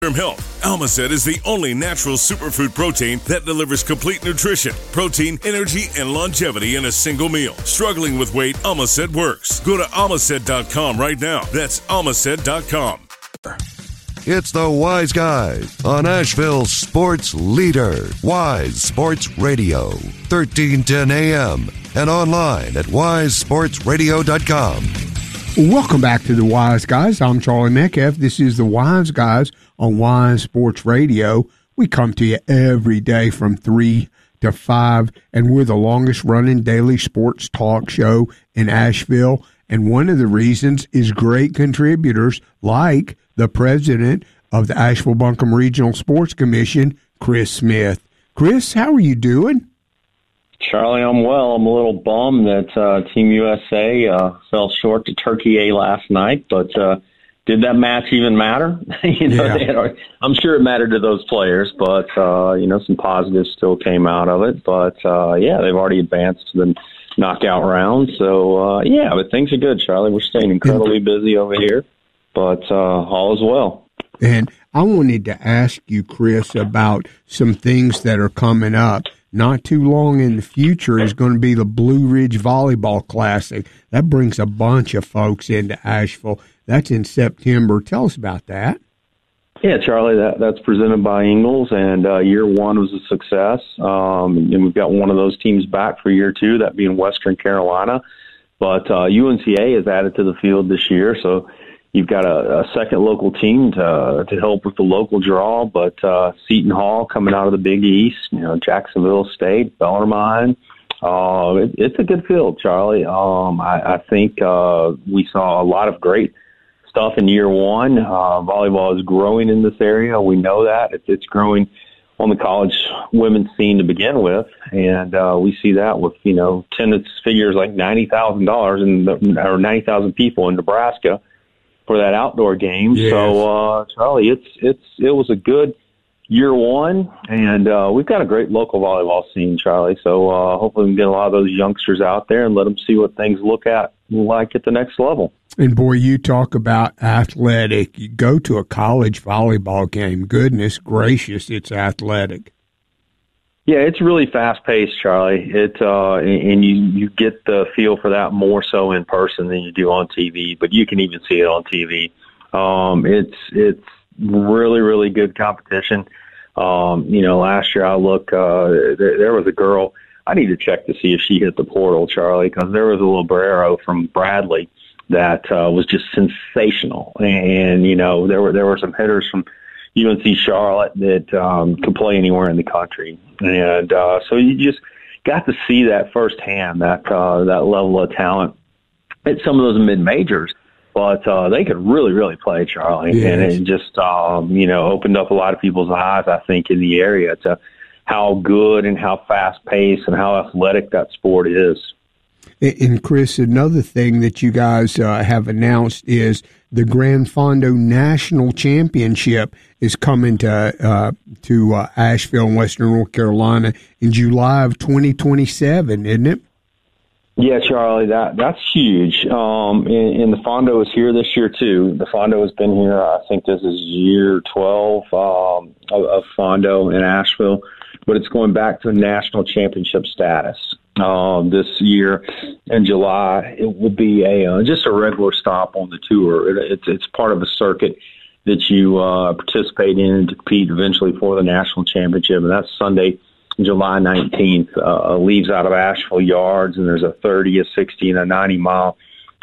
Health. Almacet is the only natural superfood protein that delivers complete nutrition, protein, energy, and longevity in a single meal. Struggling with weight, Almacet works. Go to almacet.com right now. That's almacet.com. It's the Wise Guys on Asheville's sports leader, Wise Sports Radio, 1310 AM, and online at wisesportsradio.com. Welcome back to the Wise Guys. I'm Charlie Metcalf. This is the Wise Guys on Wise Sports Radio. We come to you every day from 3 to 5, and we're the longest-running daily sports talk show in Asheville. And one of the reasons is great contributors like the president of the Asheville-Buncombe Regional Sports Commission, Chris Smith. Chris, how are you doing? Charlie, I'm well. I'm a little bummed that Team USA fell short to Turkey A last night, but did that match even matter? I'm sure it mattered to those players, but some positives still came out of it. But they've already advanced to the knockout round. So but things are good, Charlie. We're staying incredibly busy over here, but all is well. And I wanted to ask you, Chris, about some things that are coming up. Not too long in the future is going to be the Blue Ridge Volleyball Classic. That brings a bunch of folks into Asheville. That's in September. Tell us about that. Yeah, Charlie, that's presented by Ingles, and year one was a success. And we've got one of those teams back for year two, that being Western Carolina. But UNCA has added to the field this year, so you've got a second local team to help with the local draw, but Seton Hall coming out of the Big East, Jacksonville State, Bellarmine. It's a good field, Charlie. I think we saw a lot of great stuff in year one. Volleyball is growing in this area. We know that. It's growing on the college women's scene to begin with, and we see that with, attendance figures like $90,000 or 90,000 people in Nebraska for that outdoor game. Yes. So, Charlie, it was a good year one, and we've got a great local volleyball scene, Charlie. So hopefully we can get a lot of those youngsters out there and let them see what things look like at the next level. And, boy, you talk about athletic. You go to a college volleyball game. Goodness gracious, it's athletic. Yeah, it's really fast-paced, Charlie. And you get the feel for that more so in person than you do on TV, but you can even see it on TV. It's really, really good competition. Last year I looked, there was a girl. I need to check to see if she hit the portal, Charlie, because there was a little Barrero from Bradley that was just sensational. And, there were some hitters from UNC Charlotte that could play anywhere in the country. And so you just got to see that firsthand, that level of talent at some of those mid-majors. But they could really, really play, Charlie. Yes. And it just, opened up a lot of people's eyes, I think, in the area to how good and how fast-paced and how athletic that sport is. And, Chris, another thing that you guys have announced is the Grand Fondo National Championship is coming to Asheville in Western North Carolina in July of 2027, isn't it? Yeah, Charlie, that's huge. And the Fondo is here this year, too. The Fondo has been here, I think this is year 12 of Fondo in Asheville, but it's going back to national championship status. This year in July, it will be just a regular stop on the tour. It's part of a circuit that you participate in to compete eventually for the national championship, and that's Sunday, July 19th. Leaves out of Asheville Yards, and there's a 30, a 60, and a 90-mile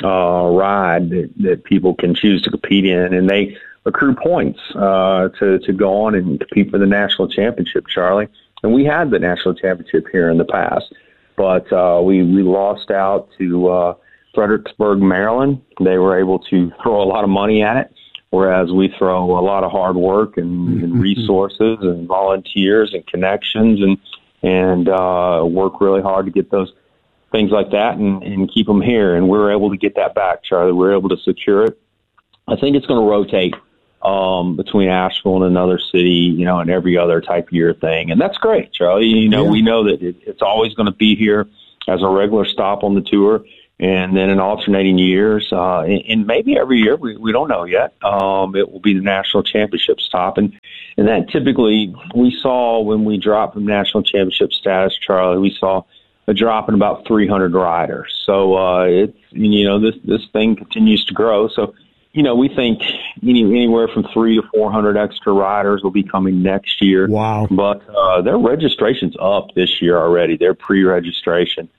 ride that people can choose to compete in, and they accrue points to go on and compete for the national championship, Charlie. And we had the national championship here in the past. But we lost out to Fredericksburg, Maryland. They were able to throw a lot of money at it, whereas we throw a lot of hard work and resources and volunteers and connections and work really hard to get those things like that and keep them here. And we were able to get that back, Charlie. We were able to secure it. I think it's going to rotate between Asheville and another city, and every other type year thing. And that's great, Charlie. We know that it's always going to be here as a regular stop on the tour. And then in alternating years, and maybe every year, we don't know yet, it will be the national championship stop. And that typically we saw when we dropped from national championship status, Charlie, we saw a drop in about 300 riders. So it's, this thing continues to grow. So, we think anywhere from 300 to 400 extra riders will be coming next year. Wow. But their registration's up this year already, their pre-registration.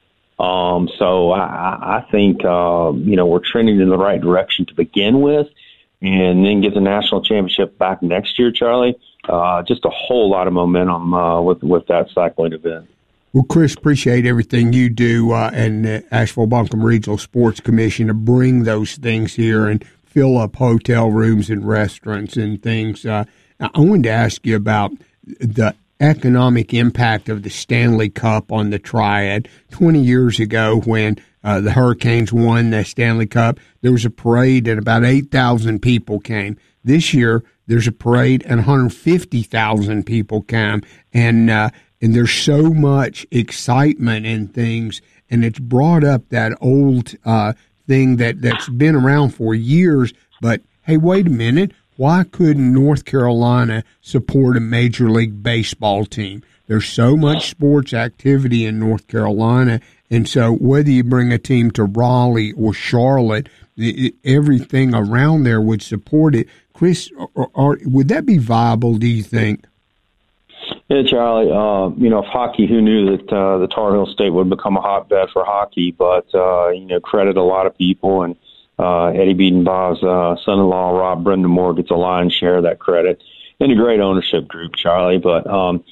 So I think, we're trending in the right direction to begin with, and then get the national championship back next year, Charlie. Just a whole lot of momentum with that cycling event. Well, Chris, appreciate everything you do and the Asheville-Buncombe Regional Sports Commission to bring those things here and fill up hotel rooms and restaurants and things. I wanted to ask you about the economic impact of the Stanley Cup on the Triad. 20 years ago when the Hurricanes won the Stanley Cup, there was a parade and about 8,000 people came. This year, there's a parade and 150,000 people came. And there's so much excitement and things, and it's brought up that old thing that's been around for years. But, hey, wait a minute. Why couldn't North Carolina support a Major League Baseball team? There's so much sports activity in North Carolina, and so whether you bring a team to Raleigh or Charlotte, everything around there would support it. Chris, would that be viable, do you think? Yeah, Charlie, if hockey, who knew that the Tar Heel State would become a hotbed for hockey, but, credit a lot of people, and Eddie Biedenbaugh's son-in-law, Rob Brendamore, gets a lion's share of that credit, and a great ownership group, Charlie. But,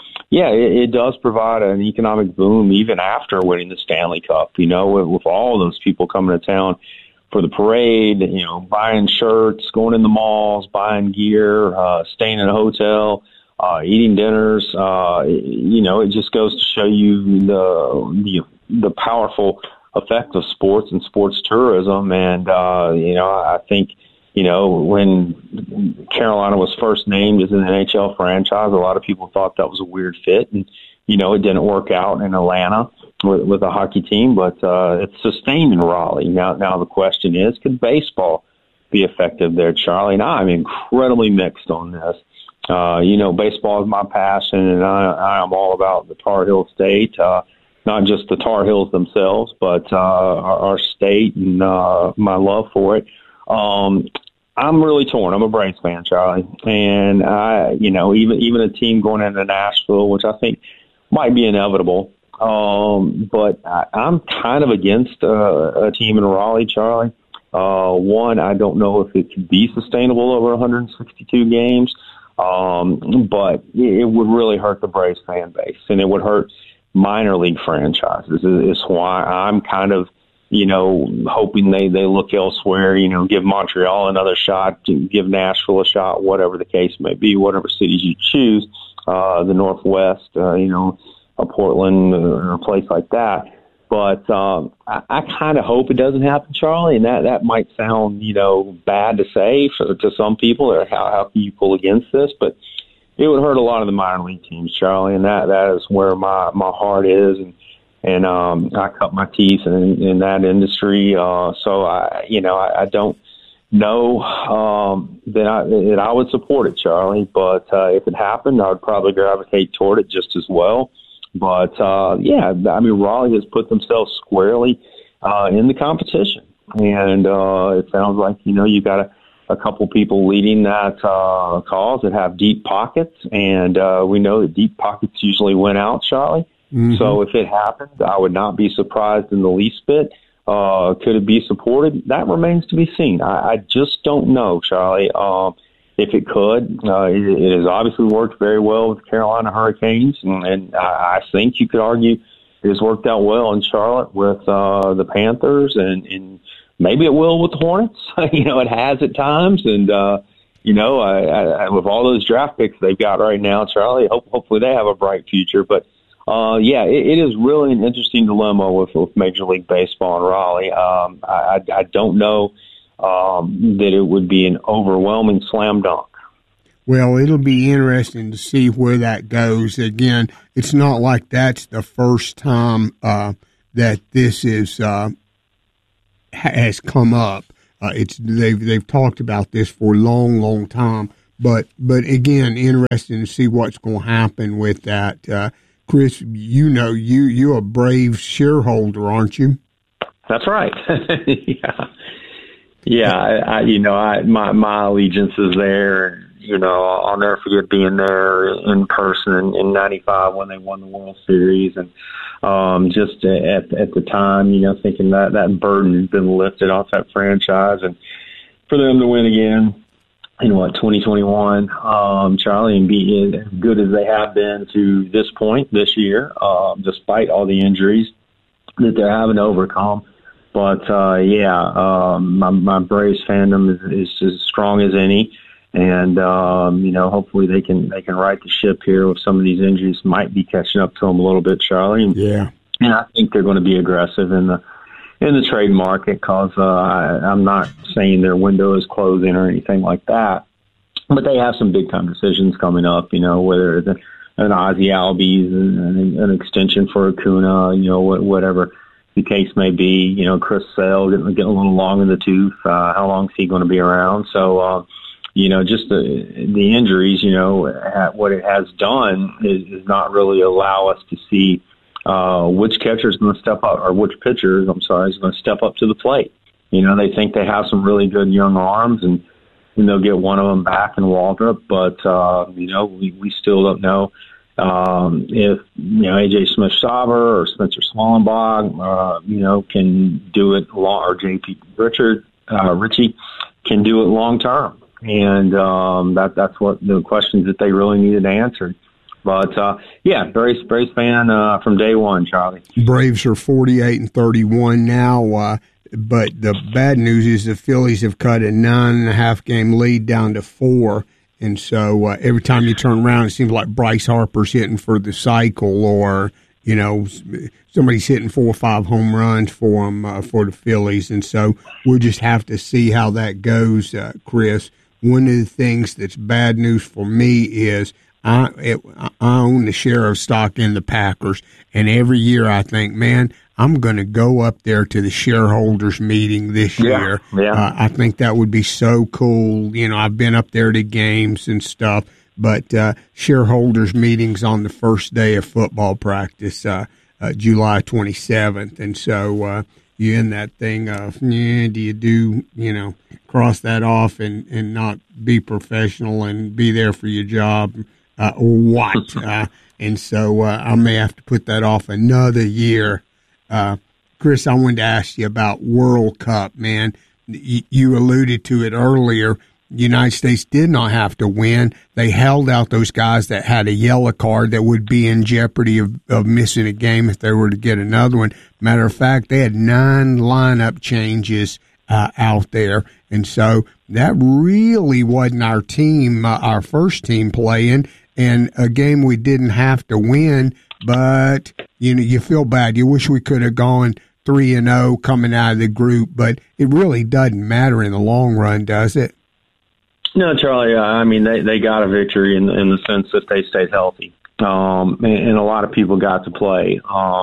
it does provide an economic boom even after winning the Stanley Cup, with all those people coming to town for the parade, buying shirts, going in the malls, buying gear, staying in a hotel, eating dinners. It just goes to show you the powerful effect of sports and sports tourism. And, I think, when Carolina was first named as an NHL franchise, a lot of people thought that was a weird fit. And, it didn't work out in Atlanta with a hockey team, but it's sustained in Raleigh. Now the question is, could baseball be effective there, Charlie? And I'm incredibly mixed on this. Baseball is my passion, and I am all about the Tar Heel State. Not just the Tar Heels themselves, but our state and my love for it. I'm really torn. I'm a Braves fan, Charlie, and even a team going into Nashville, which I think might be inevitable. But I'm kind of against a team in Raleigh, Charlie. One, I don't know if it could be sustainable over 162 games, but it would really hurt the Braves fan base, and it would hurt minor league franchises. Is why I'm kind of, hoping they look elsewhere, give Montreal another shot, give Nashville a shot, whatever the case may be, whatever cities you choose, the Northwest, a Portland or a place like that. But I kind of hope it doesn't happen, Charlie, and that might sound, bad to say to some people, or how can you pull against this, but it would hurt a lot of the minor league teams, Charlie, and that is where my heart is, and I cut my teeth in that industry. So I don't know that I would support it, Charlie. But if it happened, I would probably gravitate toward it just as well. But Raleigh has put themselves squarely in the competition, and it sounds like you got a couple people leading that cause that have deep pockets, and we know that deep pockets usually win out, Charlie. Mm-hmm. So if it happened, I would not be surprised in the least bit. Could it be supported? That remains to be seen. I just don't know, Charlie. If it could, it has obviously worked very well with Carolina Hurricanes, and I think you could argue it has worked out well in Charlotte with the Panthers, and maybe it will with the Hornets. It has at times, and with all those draft picks they've got right now, Charlie, hopefully they have a bright future. But it is really an interesting dilemma with Major League Baseball in Raleigh. I don't know that it would be an overwhelming slam dunk. Well, it'll be interesting to see where that goes. Again, it's not like that's the first time that this is has come up. They've talked about this for a long time, but again, interesting to see what's going to happen with that. Chris, you're a Braves shareholder, aren't you? That's right. Yeah. My allegiance is there. I'll never forget being there in person in '95 when they won the World Series, and just at the time, thinking that burden has been lifted off that franchise, and for them to win again in 2021, Charlie, and be as good as they have been to this point this year, despite all the injuries that they're having to overcome. But my Braves fandom is as strong as any. And, hopefully they can right the ship here with some of these injuries might be catching up to them a little bit, Charlie. And I think they're going to be aggressive in the trade market because I'm not saying their window is closing or anything like that. But they have some big time decisions coming up, whether it's an Ozzie Albies, an extension for Acuna, whatever the case may be. Chris Sale getting a little long in the tooth. How long is he going to be around? So, just the injuries, what it has done is not really allow us to see which catcher is going to step up, or which pitcher, is going to step up to the plate. They think they have some really good young arms, and they'll get one of them back in Waldrop, but, we still don't know if, A.J. Smith-Shawver or Spencer Swallenbach, can do it long, or J.P. Ritchie can do it long term. And that's what the questions that they really needed answered. But Braves fan from day one, Charlie. Braves are 48-31 now. But the bad news is the Phillies have cut a 9.5 game lead down to 4. And so every time you turn around, it seems like Bryce Harper's hitting for the cycle, or somebody's hitting 4 or 5 home runs for them for the Phillies. And so we'll just have to see how that goes, Chris. One of the things that's bad news for me is I own the share of stock in the Packers, and every year I think, man, I'm going to go up there to the shareholders meeting this year. Yeah. I think that would be so cool. I've been up there to games and stuff, but shareholders meetings on the first day of football practice, July 27th, and so you're in that thing of, do you cross that off and not be professional and be there for your job, or what? And so I may have to put that off another year. Chris, I wanted to ask you about World Cup, man. You alluded to it earlier. The United States did not have to win. They held out those guys that had a yellow card that would be in jeopardy of missing a game if they were to get another one. Matter of fact, they had 9 lineup changes out there. And so that really wasn't our team, our first team playing, and a game we didn't have to win. But, you feel bad. You wish we could have gone 3-0 coming out of the group, but it really doesn't matter in the long run, does it? No, Charlie, they got a victory in the sense that they stayed healthy. And a lot of people got to play.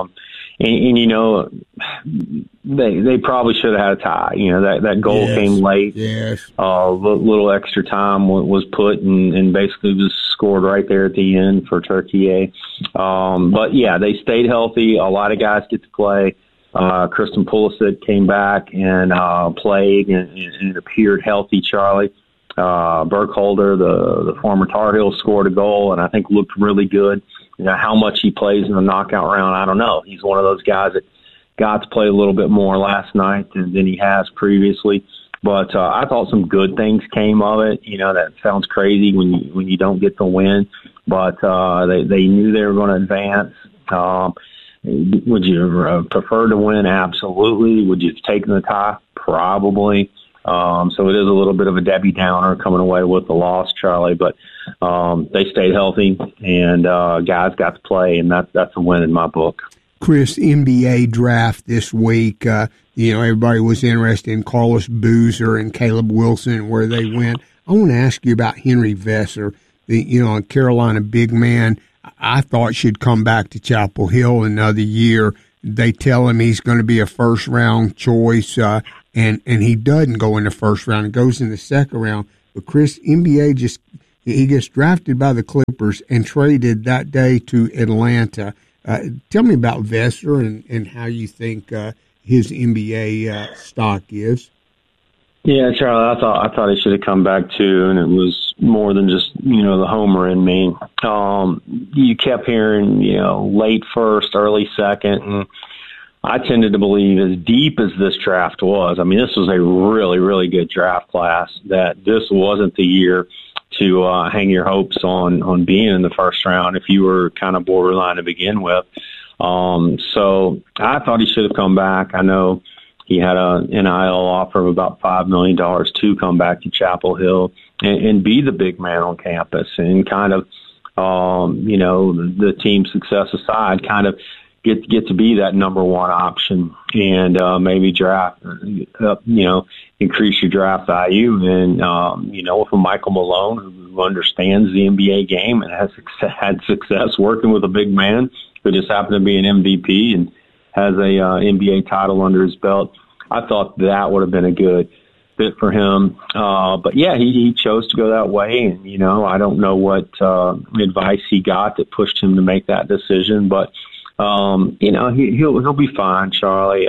They probably should have had a tie. That goal came late. Yes. Little extra time was put and basically was scored right there at the end for Turkey. But they stayed healthy. A lot of guys get to play. Kristen Pulisic came back and played and appeared healthy, Charlie. Burkholder, the former Tar Heels, scored a goal and I think looked really good. How much he plays in the knockout round, I don't know. He's one of those guys that got to play a little bit more last night than he has previously. But I thought some good things came of it. That sounds crazy when you don't get the win, but they knew they were going to advance. Would you prefer to win? Absolutely. Would you have taken the tie? Probably. So it is a little bit of a Debbie Downer coming away with the loss, Charlie, but they stayed healthy and guys got to play, and that's a win in my book. Chris, NBA draft this week, everybody was interested in Carlos Boozer and Caleb Wilson and where they went. I want to ask you about Henry Vesser, the Carolina big man. I thought should come back to Chapel Hill another year. they tell him he's going to be a first-round choice, and he doesn't go in the first round. He goes in the second round. But, Chris, NBA he gets drafted by the Clippers and traded that day to Atlanta. Tell me about Vesser and how you think his NBA stock is. Yeah, Charlie, I thought he should have come back too, and it was more than just, the homer in me. You kept hearing, late first, early second, and I tended to believe, as deep as this draft was, I mean, this was a really, really good draft class, that this wasn't the year to hang your hopes on being in the first round if you were kind of borderline to begin with. So I thought he should have come back. I know he had an NIL offer of about $5 million to come back to Chapel Hill and be the big man on campus and kind of, the team's success aside, kind of get to be that number one option and maybe draft, increase your draft value. And, with a Michael Malone who understands the NBA game and has had success working with a big man who just happened to be an MVP and has a NBA title under his belt, I thought that would have been a good fit for him. But, yeah, he chose to go that way. And, I don't know what advice he got that pushed him to make that decision. But, he'll be fine, Charlie.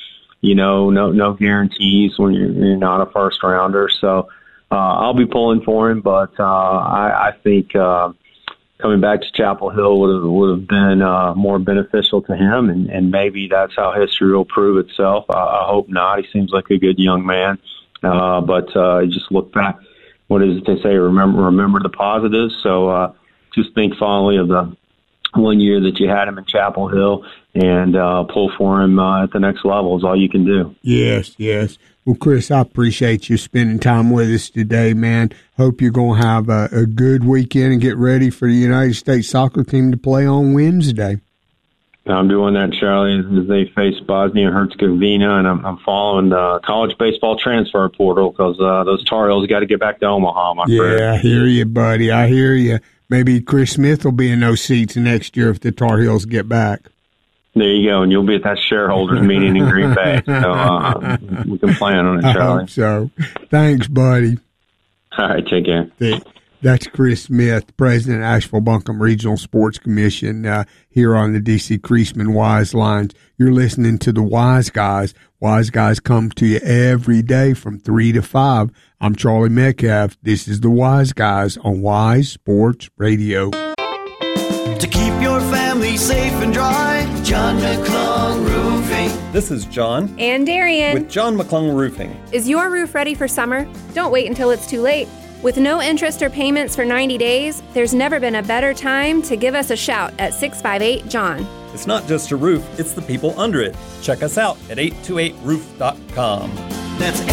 No guarantees when you're not a first rounder. So I'll be pulling for him. But I think coming back to Chapel Hill would have been more beneficial to him, and maybe that's how history will prove itself. I hope not. He seems like a good young man, but just look back. What is it they say? Remember the positives. So just think fondly of the 1 year that you had him in Chapel Hill and pull for him at the next level is all you can do. Yes. Well, Chris, I appreciate you spending time with us today, man. Hope you're going to have a good weekend and get ready for the United States soccer team to play on Wednesday. I'm doing that, Charlie, as they face Bosnia and Herzegovina, and I'm following the college baseball transfer portal because those Tar Heels got to get back to Omaha, my friend. Yeah, I hear you, buddy. I hear you. Maybe Chris Smith will be in those seats next year if the Tar Heels get back. There you go, and you'll be at that shareholders meeting in Green Bay. So we can plan on it, Charlie. I hope so. Thanks, buddy. All right, take care. That's Chris Smith, President of Asheville-Buncombe Regional Sports Commission, here on the D.C. Creasman Wise Lines. You're listening to the Wise Guys. Wise Guys come to you every day from 3 to 5. I'm Charlie Metcalf. This is the Wise Guys on Wise Sports Radio. To keep your family safe and dry, John McClung Roofing. This is John. And Darian. With John McClung Roofing. Is your roof ready for summer? Don't wait until it's too late. With no interest or payments for 90 days, there's never been a better time to give us a shout at 658-JOHN. It's not just a roof, it's the people under it. Check us out at 828roof.com. That's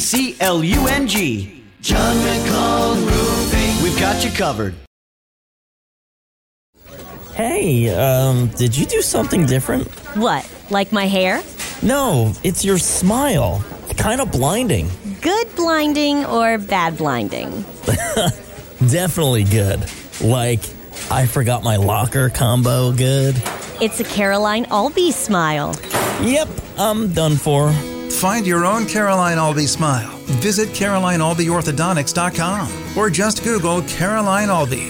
MCCLUNG. John McClung Roofing. We've got you covered. Hey, did you do something different? What, like my hair? No, it's your smile. Kind of blinding. Good blinding or bad blinding? Definitely good. Like, I forgot my locker combo good. It's a Caroline Albee smile. Yep, I'm done for. Find your own Caroline Albee smile. Visit CarolineAlbeeOrthodontics.com or just Google Caroline Albee.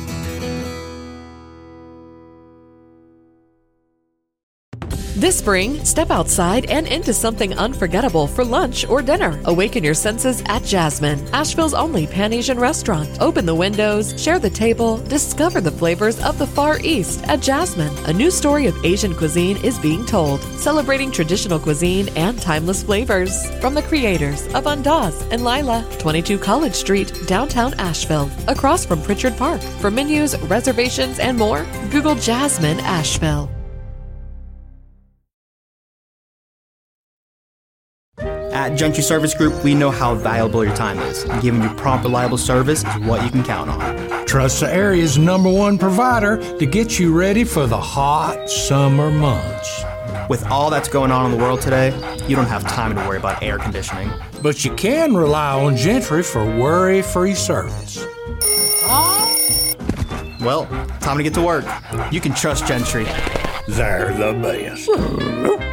This spring, step outside and into something unforgettable for lunch or dinner. Awaken your senses at Jasmine, Asheville's only Pan-Asian restaurant. Open the windows, share the table, discover the flavors of the Far East at Jasmine. A new story of Asian cuisine is being told, celebrating traditional cuisine and timeless flavors. From the creators of Andaz and Lila, 22 College Street, downtown Asheville, across from Pritchard Park. For menus, reservations, and more, Google Jasmine Asheville. At Gentry Service Group, we know how valuable your time is, and giving you prompt, reliable service is what you can count on. Trust the area's #1 provider to get you ready for the hot summer months. With all that's going on in the world today, you don't have time to worry about air conditioning. But you can rely on Gentry for worry-free service. Well, time to get to work. You can trust Gentry. They're the best.